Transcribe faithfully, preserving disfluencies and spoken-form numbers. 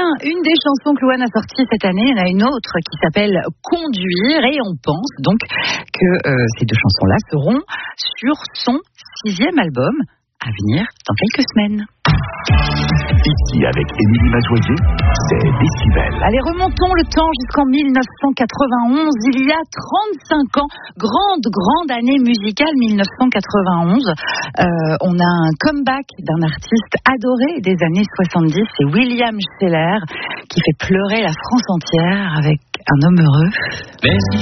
bien, une des chansons que Louane a sorties cette année, il y en a une autre qui s'appelle Conduire, et on pense donc que euh, ces deux chansons-là seront sur son sixième album à venir dans quelques semaines. Ici, avec Émilie Mazoyer, c'est Décibel. Allez, remontons le temps jusqu'en dix-neuf cent quatre-vingt-onze, il y a trente-cinq ans, grande, grande année musicale, dix-neuf cent quatre-vingt-onze. Euh, on a un comeback d'un artiste adoré des années soixante-dix, c'est William Sheller, qui fait pleurer la France entière avec Un homme heureux. Mais